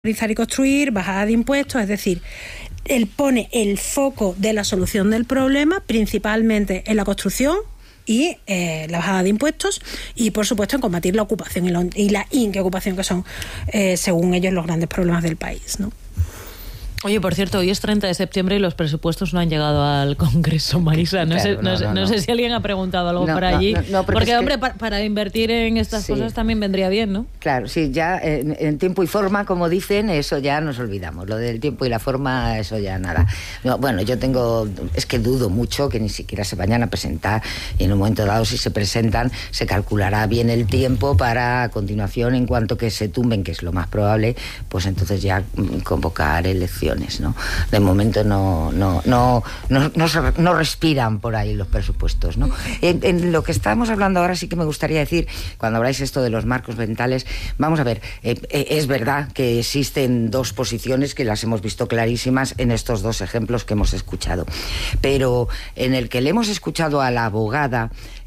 y construir, bajada de impuestos, es decir, él pone el foco de la solución del problema principalmente en la construcción y la bajada de impuestos y, por supuesto, en combatir la ocupación y la inquiocupación, que son, según ellos, los grandes problemas del país, ¿no? Oye, por cierto, hoy es 30 de septiembre y los presupuestos no han llegado al Congreso, Marisa. No sé si alguien ha preguntado algo por allí. Porque, hombre, para invertir en estas cosas también vendría bien, ¿no? Claro, sí, ya en tiempo y forma, como dicen, eso ya nos olvidamos. Lo del tiempo y la forma, eso ya nada. No, bueno, es que dudo mucho que ni siquiera se vayan a presentar. Y en un momento dado, si se presentan, se calculará bien el tiempo para, a continuación, en cuanto que se tumben, que es lo más probable, pues entonces ya convocar elecciones. ¿No? De momento no respiran por ahí los presupuestos, ¿no? En lo que estamos hablando ahora sí que me gustaría decir, cuando habláis esto de los marcos mentales, vamos a ver, es verdad que existen dos posiciones que las hemos visto clarísimas en estos dos ejemplos que hemos escuchado, pero en el que le hemos escuchado a la abogada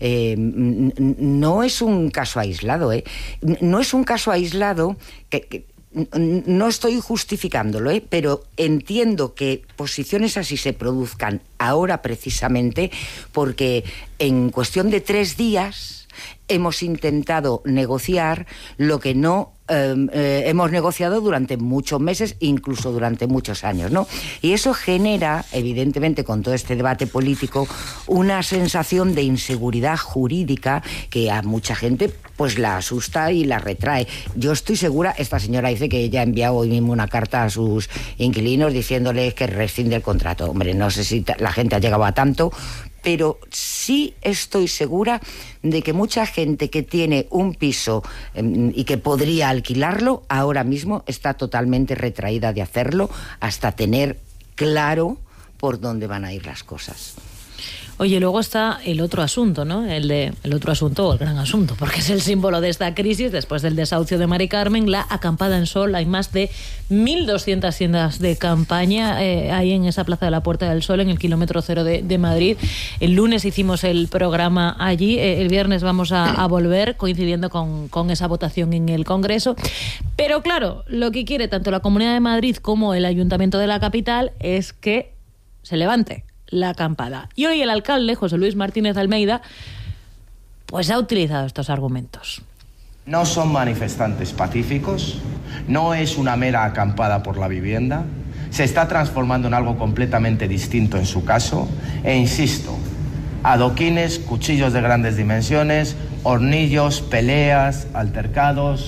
no es un caso aislado, no es un caso aislado que no estoy justificándolo, pero entiendo que posiciones así se produzcan ahora precisamente porque en cuestión de 3 días hemos intentado negociar lo que no hemos negociado durante muchos meses, incluso durante muchos años, ¿no? Y eso genera, evidentemente, con todo este debate político, una sensación de inseguridad jurídica que a mucha gente pues la asusta y la retrae. Yo estoy segura, esta señora dice que ella ha enviado hoy mismo una carta a sus inquilinos diciéndoles que rescinde el contrato. Hombre, no sé si la gente ha llegado a tanto, pero sí estoy segura de que mucha gente que tiene un piso y que podría alquilarlo, ahora mismo está totalmente retraída de hacerlo hasta tener claro por dónde van a ir las cosas. Oye, luego está el otro asunto, ¿no? El otro asunto o el gran asunto, porque es el símbolo de esta crisis después del desahucio de Mari Carmen, la acampada en Sol. Hay más de 1.200 tiendas de campaña ahí en esa Plaza de la Puerta del Sol, en el kilómetro 0 de Madrid. El lunes hicimos el programa allí, el viernes vamos a volver, coincidiendo con esa votación en el Congreso. Pero claro, lo que quiere tanto la Comunidad de Madrid como el Ayuntamiento de la capital es que se levante la acampada. Y hoy el alcalde, José Luis Martínez Almeida, pues ha utilizado estos argumentos. No son manifestantes pacíficos, no es una mera acampada por la vivienda, se está transformando en algo completamente distinto en su caso, e insisto, adoquines, cuchillos de grandes dimensiones, hornillos, peleas, altercados.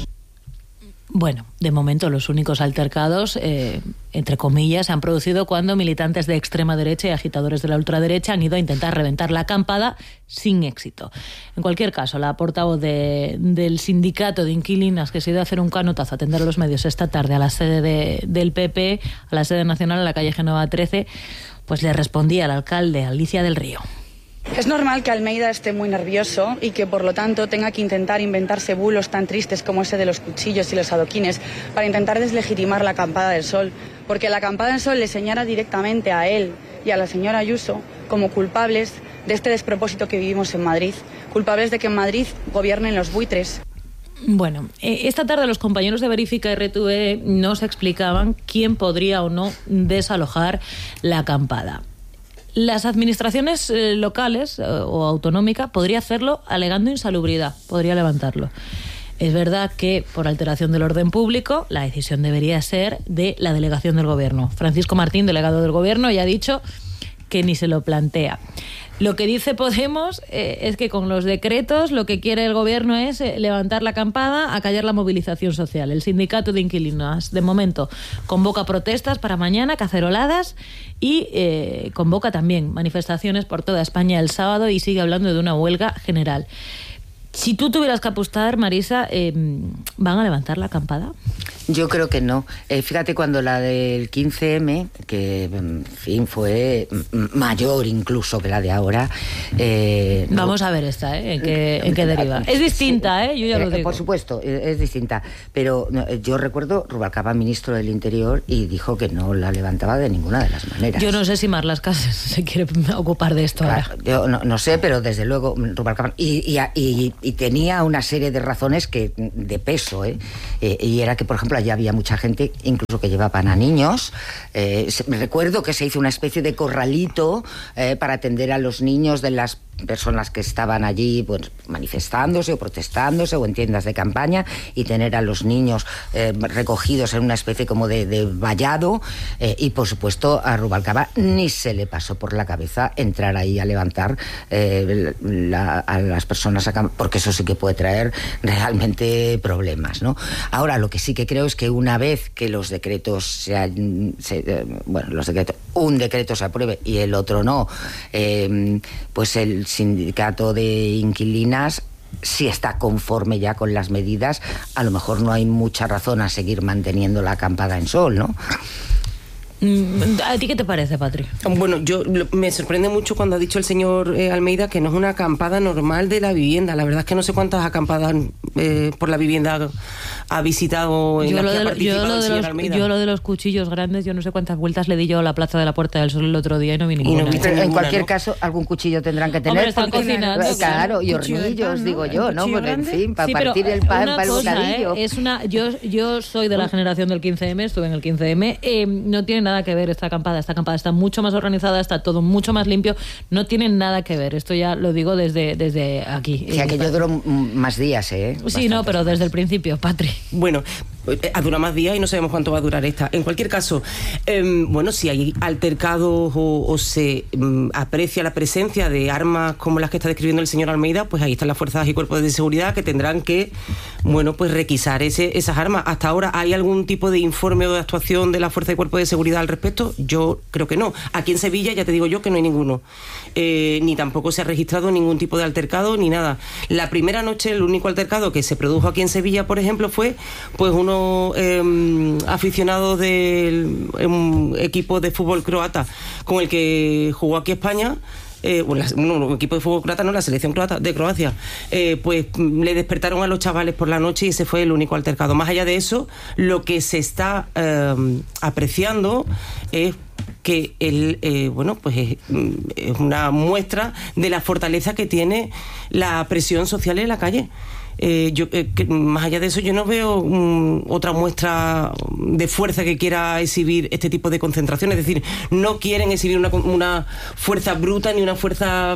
Bueno, de momento los únicos altercados, entre comillas, se han producido cuando militantes de extrema derecha y agitadores de la ultraderecha han ido a intentar reventar la acampada sin éxito. En cualquier caso, la portavoz del sindicato de inquilinas, que se ha ido a hacer un canotazo a atender a los medios esta tarde a la sede del PP, a la sede nacional, en la calle Génova 13, pues le respondía al alcalde, Alicia del Río. Es normal que Almeida esté muy nervioso y que por lo tanto tenga que intentar inventarse bulos tan tristes como ese de los cuchillos y los adoquines para intentar deslegitimar la acampada del Sol, porque la acampada del Sol le señala directamente a él y a la señora Ayuso como culpables de este despropósito que vivimos en Madrid, culpables de que en Madrid gobiernen los buitres. Bueno, esta tarde los compañeros de Verifica RTV nos explicaban quién podría o no desalojar la acampada. Las administraciones locales o autonómicas podría hacerlo alegando insalubridad, podría levantarlo. Es verdad que por alteración del orden público la decisión debería ser de la delegación del Gobierno. Francisco Martín, delegado del Gobierno, ya ha dicho que ni se lo plantea. Lo que dice Podemos es que con los decretos lo que quiere el Gobierno es levantar la acampada, acallar la movilización social. El sindicato de inquilinos, de momento, convoca protestas para mañana, caceroladas, y convoca también manifestaciones por toda España el sábado y sigue hablando de una huelga general. Si tú tuvieras que apostar, Marisa, ¿van a levantar la acampada? Yo creo que no. Fíjate, cuando la del 15M, que en fin fue mayor incluso que la de ahora... Vamos a ver esta, ¿en qué deriva? Es distinta, yo ya lo digo. Por supuesto, es distinta. Pero yo recuerdo, Rubalcaba, ministro del Interior, y dijo que no la levantaba de ninguna de las maneras. Yo no sé si Marlaska se quiere ocupar de esto ahora. Yo no sé, pero desde luego Rubalcaba... Y y tenía una serie de razones de peso, y era que, por ejemplo, allí había mucha gente, incluso que llevaban a niños. Recuerdo que se hizo una especie de corralito para atender a los niños de las personas que estaban allí, pues, manifestándose o protestándose o en tiendas de campaña, y tener a los niños recogidos en una especie como de vallado, y por supuesto a Rubalcaba ni se le pasó por la cabeza entrar ahí a levantar a las personas porque eso sí que puede traer realmente problemas, ¿no? Ahora, lo que sí que creo es que una vez que los decretos un decreto se apruebe y el otro no, pues el sindicato de inquilinas, si está conforme ya con las medidas, a lo mejor no hay mucha razón a seguir manteniendo la acampada en Sol, ¿no? ¿A ti qué te parece, Patri? Bueno, me sorprende mucho cuando ha dicho el señor Almeida que no es una acampada normal de la vivienda. La verdad es que no sé cuántas acampadas por la vivienda ha visitado en las que ha participado el señor Almeida. Yo lo de los cuchillos grandes, yo no sé cuántas vueltas le di yo a la Plaza de la Puerta del Sol el otro día y no vi ninguna. En cualquier caso, algún cuchillo tendrán que tener. Hombre, están cocinando. Claro, y hornillos, digo yo, ¿no? Pues, en fin, para partir el pan para el bocadillo. Yo soy de la generación del 15M, estuve en el 15M, no tiene nada que ver esta acampada está mucho más organizada, está todo mucho más limpio, no tiene nada que ver, esto ya lo digo desde aquí. O sea, que yo duró más días, Sí, no, pero desde el principio, Patri. Bueno, ha durado más días y no sabemos cuánto va a durar esta. En cualquier caso, bueno, si hay altercados o se aprecia la presencia de armas como las que está describiendo el señor Almeida, pues ahí están las fuerzas y cuerpos de seguridad que tendrán que, bueno, pues requisar esas armas. Hasta ahora, ¿hay algún tipo de informe o de actuación de la fuerza y cuerpos de seguridad al respecto? Yo creo que no. Aquí en Sevilla ya te digo yo que no hay ninguno. Ni tampoco se ha registrado ningún tipo de altercado ni nada. La primera noche, el único altercado que se produjo aquí en Sevilla, por ejemplo, fue pues unos aficionados del equipo de fútbol croata con el que jugó aquí España. Un equipo de fútbol croata, no, la selección croata de Croacia, pues le despertaron a los chavales por la noche y ese fue el único altercado. Más allá de eso, lo que se está apreciando es que es una muestra de la fortaleza que tiene la presión social en la calle. Más allá de eso, yo no veo otra muestra de fuerza que quiera exhibir este tipo de concentración. Es decir, no quieren exhibir una fuerza bruta ni una fuerza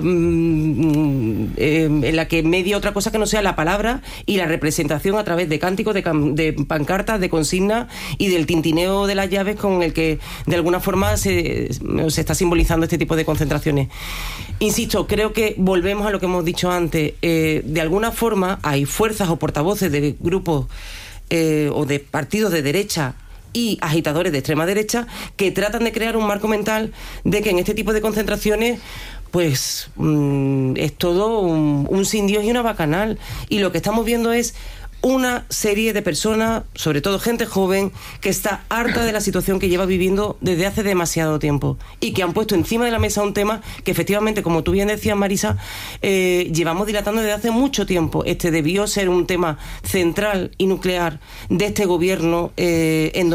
en la que media otra cosa que no sea la palabra y la representación a través de cánticos, de pancartas, de consignas y del tintineo de las llaves con el que de alguna forma se está simbolizando este tipo de concentraciones. Insisto, creo que volvemos a lo que hemos dicho antes. De alguna forma hay fuerzas o portavoces de grupos o de partidos de derecha y agitadores de extrema derecha que tratan de crear un marco mental de que en este tipo de concentraciones pues es todo un sin Dios y una bacanal, y lo que estamos viendo es una serie de personas, sobre todo gente joven, que está harta de la situación que lleva viviendo desde hace demasiado tiempo y que han puesto encima de la mesa un tema que efectivamente, como tú bien decías, Marisa, llevamos dilatando desde hace mucho tiempo. Este debió ser un tema central y nuclear de este gobierno en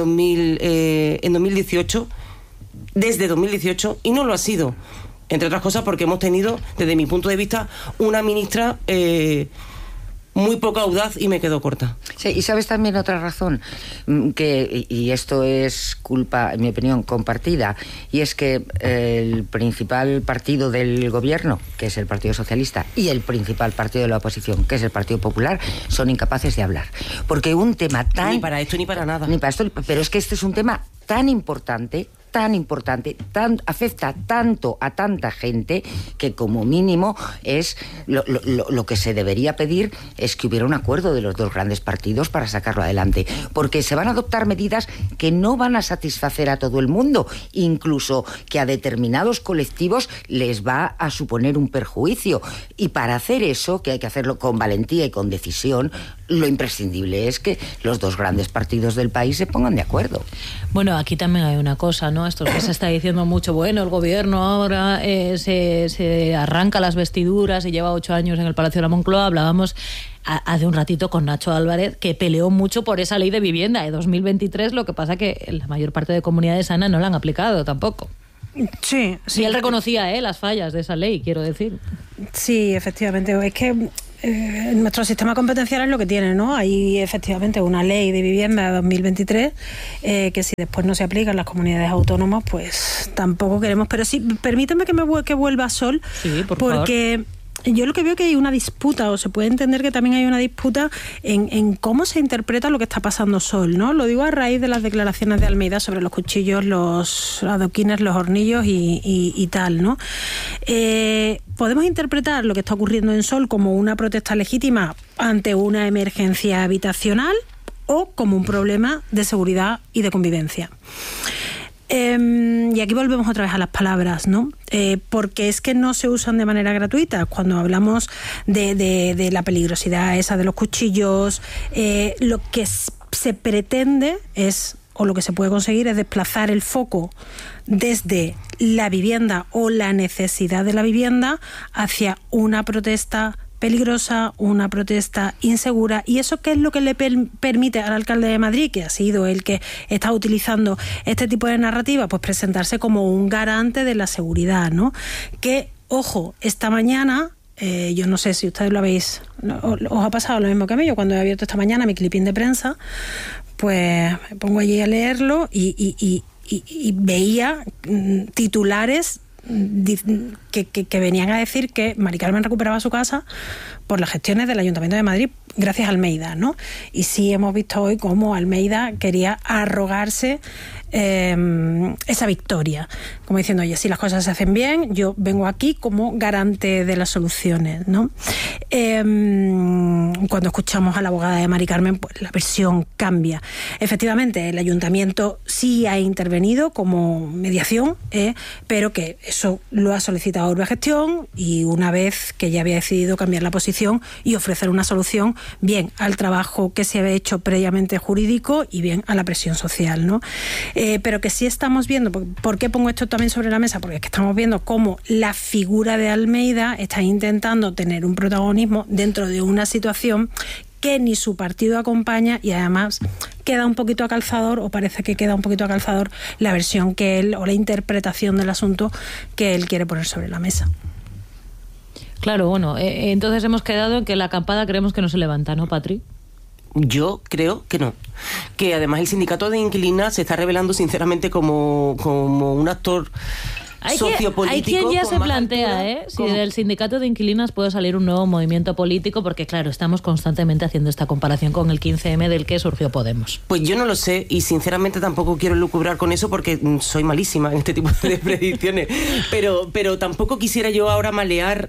2018, desde 2018, y no lo ha sido, entre otras cosas porque hemos tenido, desde mi punto de vista, una ministra muy poco audaz y me quedo corta. Sí, y sabes también otra razón, y esto es culpa, en mi opinión, compartida, y es que el principal partido del gobierno, que es el Partido Socialista, y el principal partido de la oposición, que es el Partido Popular, son incapaces de hablar. Porque un tema tan... Ni para esto ni para nada. Ni para esto, pero es que este es un tema tan importante, afecta tanto a tanta gente que como mínimo es lo que se debería pedir es que hubiera un acuerdo de los dos grandes partidos para sacarlo adelante, porque se van a adoptar medidas que no van a satisfacer a todo el mundo, incluso que a determinados colectivos les va a suponer un perjuicio, y para hacer eso, que hay que hacerlo con valentía y con decisión, lo imprescindible es que los dos grandes partidos del país se pongan de acuerdo. Bueno, aquí también hay una cosa, ¿no? Esto que se está diciendo mucho, bueno, el gobierno ahora se arranca las vestiduras y lleva 8 años en el Palacio de la Moncloa. Hablábamos hace un ratito con Nacho Álvarez, que peleó mucho por esa ley de vivienda de 2023, lo que pasa que la mayor parte de comunidades sanas no la han aplicado tampoco. Sí. Y él reconocía las fallas de esa ley, quiero decir. Sí, efectivamente. Es que nuestro sistema competencial es lo que tiene, ¿no? Hay efectivamente una ley de vivienda de 2023 que si después no se aplica en las comunidades autónomas, pues tampoco queremos. Pero sí, permíteme que vuelva Sol, sí, porque favor. Yo lo que veo que hay una disputa, o se puede entender que también hay una disputa en cómo se interpreta lo que está pasando, Sol, ¿no? Lo digo a raíz de las declaraciones de Almeida sobre los cuchillos, los adoquines, los hornillos y tal, ¿no? Podemos interpretar lo que está ocurriendo en Sol como una protesta legítima ante una emergencia habitacional o como un problema de seguridad y de convivencia. Y aquí volvemos otra vez a las palabras, ¿no? Porque es que no se usan de manera gratuita. Cuando hablamos de la peligrosidad esa de los cuchillos, lo que se pretende es, o lo que se puede conseguir, es desplazar el foco desde la vivienda o la necesidad de la vivienda hacia una protesta peligrosa, una protesta insegura. ¿Y eso qué es lo que le permite al alcalde de Madrid, que ha sido el que está utilizando este tipo de narrativa? Pues presentarse como un garante de la seguridad, ¿no? Que, ojo, esta mañana, yo no sé si ustedes lo habéis, os ha pasado lo mismo que a mí. Yo cuando he abierto esta mañana mi clipín de prensa, pues me pongo allí a leerlo y veía titulares que venían a decir que Mari Carmen recuperaba su casa por las gestiones del Ayuntamiento de Madrid gracias a Almeida, ¿no? Y sí hemos visto hoy cómo Almeida quería arrogarse esa victoria, como diciendo, oye, si las cosas se hacen bien, yo vengo aquí como garante de las soluciones, ¿no? Cuando escuchamos a la abogada de Mari Carmen, pues la versión cambia. Efectivamente, el Ayuntamiento sí ha intervenido como mediación, pero que eso lo ha solicitado Urbagestión, y una vez que ya había decidido cambiar la posición y ofrecer una solución, bien al trabajo que se había hecho previamente jurídico y bien a la presión social, ¿no? Pero que sí estamos viendo, ¿por qué pongo esto también sobre la mesa? Porque es que estamos viendo cómo la figura de Almeida está intentando tener un protagonismo dentro de una situación que ni su partido acompaña, y además queda un poquito a calzador, o parece que queda un poquito a calzador, la versión que él, o la interpretación del asunto que él quiere poner sobre la mesa. Claro, bueno, entonces hemos quedado en que la acampada creemos que no se levanta, ¿no, Patri? Yo creo que no. Que además el sindicato de inquilinas se está revelando sinceramente como un actor sociopolítico. Hay quien ya se plantea, altura, si del sindicato de inquilinas puede salir un nuevo movimiento político, porque claro, estamos constantemente haciendo esta comparación con el 15M del que surgió Podemos. Pues yo no lo sé, y sinceramente tampoco quiero lucubrar con eso porque soy malísima en este tipo de predicciones, pero tampoco quisiera yo ahora malear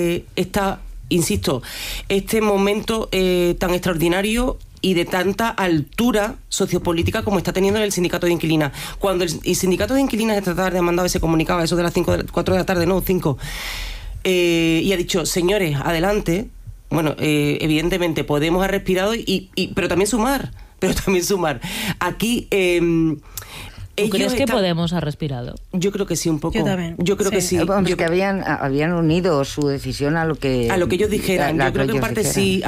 este momento tan extraordinario y de tanta altura sociopolítica como está teniendo el sindicato de inquilinas. Cuando el sindicato de inquilinas esta tarde ha mandado ese comunicado a eso de las 4 de la tarde, no, 5, y ha dicho, señores, adelante, bueno, evidentemente Podemos ha respirado, pero también sumar. Aquí... ¿Tú crees que Podemos ha respirado? Yo creo que sí, un poco. Yo también. Yo creo que sí. Vamos, que habían unido su decisión a lo que ellos dijeran. Yo creo que en parte sí,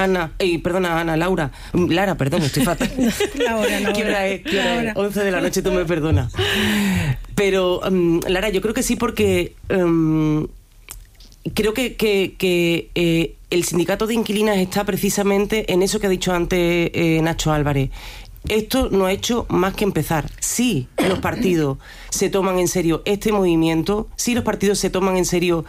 Lara, perdón, estoy fatal. Laura. ¿Qué hora es? 11 de la noche, tú me perdonas. Pero, Lara, yo creo que sí, porque creo que el sindicato de inquilinas está precisamente en eso que ha dicho antes Nacho Álvarez. Esto no ha hecho más que empezar. Sí, los partidos se toman en serio este movimiento, sí, los partidos se toman en serio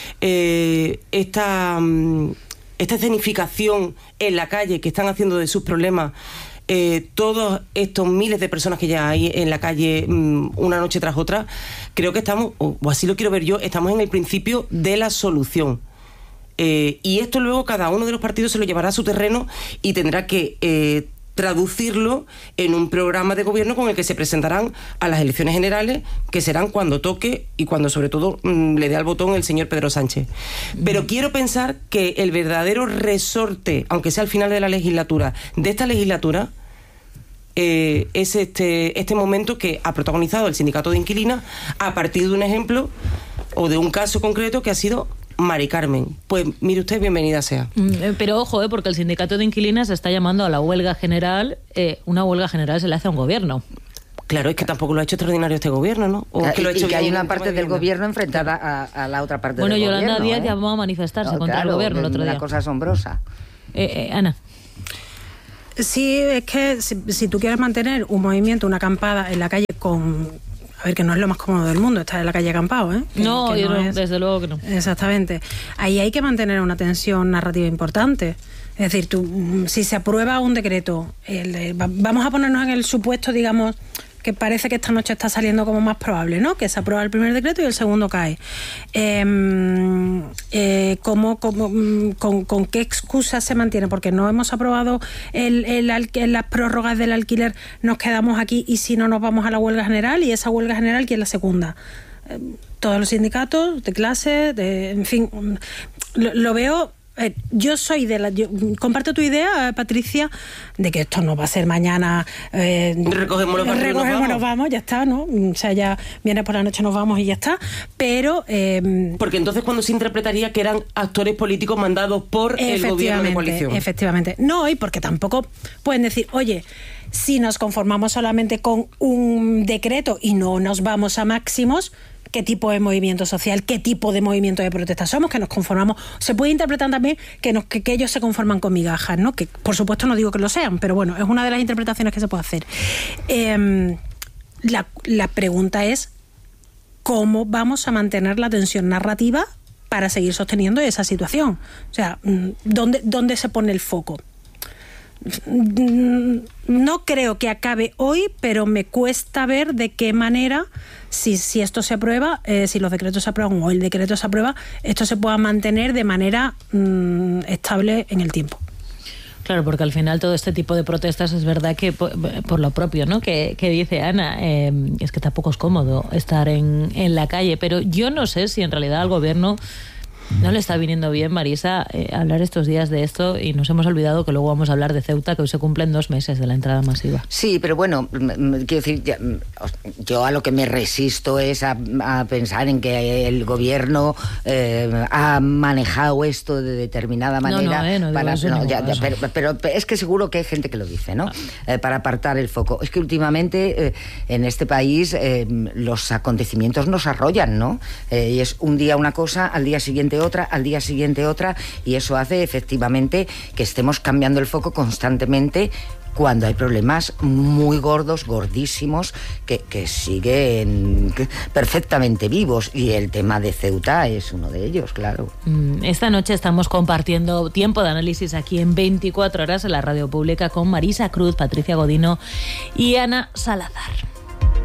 esta escenificación en la calle que están haciendo de sus problemas todos estos miles de personas que ya hay en la calle una noche tras otra. Creo que estamos, o así lo quiero ver yo, estamos en el principio de la solución. Y esto luego cada uno de los partidos se lo llevará a su terreno y tendrá que traducirlo en un programa de gobierno con el que se presentarán a las elecciones generales, que serán cuando toque y cuando sobre todo le dé al botón el señor Pedro Sánchez. Pero quiero pensar que el verdadero resorte, aunque sea al final de la legislatura, de esta legislatura, es este momento que ha protagonizado el sindicato de inquilinas a partir de un ejemplo o de un caso concreto que ha sido Mari Carmen. Pues mire usted, bienvenida sea. Pero ojo, porque el sindicato de inquilinas está llamando a la huelga general. Una huelga general se le hace a un gobierno. Claro, es que tampoco lo ha hecho extraordinario este gobierno, ¿no? O que lo ha hecho y que hay bien una parte del gobierno enfrentada a la otra parte del gobierno. Bueno, Yolanda Díaz llamó a manifestarse contra el gobierno el otro día. Una cosa asombrosa. Ana. Sí, es que si tú quieres mantener un movimiento, una acampada en la calle con... A ver, que no es lo más cómodo del mundo estar en la calle acampado, ¿eh? Desde luego que no. Exactamente. Ahí hay que mantener una tensión narrativa importante. Es decir, si se aprueba un decreto, vamos a ponernos en el supuesto, digamos, que parece que esta noche está saliendo como más probable, ¿no? Que se aprueba el primer decreto y el segundo cae. ¿Con qué excusas se mantiene? Porque no hemos aprobado las prórrogas del alquiler, nos quedamos aquí y si no nos vamos a la huelga general, y esa huelga general, ¿quién la secunda? Todos los sindicatos de clase, en fin, lo veo... Yo soy comparto tu idea, Patricia, de que esto no va a ser mañana. Recogemos nos vamos, ya está, ¿no? O sea, ya viene por la noche, nos vamos y ya está. Pero. Porque entonces, cuando se interpretaría que eran actores políticos mandados por el gobierno de coalición. Efectivamente. No, y porque tampoco pueden decir, oye, si nos conformamos solamente con un decreto y no nos vamos a máximos, ¿qué tipo de movimiento social, qué tipo de movimiento de protesta somos? Que nos conformamos. Se puede interpretar también que ellos se conforman con migajas, ¿no? Que por supuesto no digo que lo sean, pero bueno, es una de las interpretaciones que se puede hacer. La pregunta es ¿cómo vamos a mantener la tensión narrativa para seguir sosteniendo esa situación? O sea, ¿dónde se pone el foco? No creo que acabe hoy, pero me cuesta ver de qué manera, si esto se aprueba, si los decretos se aprueban o el decreto se aprueba, esto se pueda mantener de manera estable en el tiempo. Claro, porque al final todo este tipo de protestas es verdad que por lo propio, ¿no? Que dice Ana, es que tampoco es cómodo estar en la calle, pero yo no sé si en realidad al gobierno no le está viniendo bien, Marisa, hablar estos días de esto, y nos hemos olvidado que luego vamos a hablar de Ceuta, que hoy se cumplen 2 meses de la entrada masiva. Sí, pero bueno, quiero decir, yo a lo que me resisto es a pensar en que el gobierno ha manejado esto de determinada manera. Pero es que seguro que hay gente que lo dice, ¿no? Para apartar el foco. Es que últimamente en este país los acontecimientos nos arrollan, ¿no? Y es un día una cosa, al día siguiente otra, al día siguiente otra, y eso hace efectivamente que estemos cambiando el foco constantemente cuando hay problemas muy gordos, gordísimos, que siguen perfectamente vivos, y el tema de Ceuta es uno de ellos, claro. Esta noche estamos compartiendo tiempo de análisis aquí en 24 horas en la radio pública con Marisa Cruz, Patricia Godino y Ana Salazar.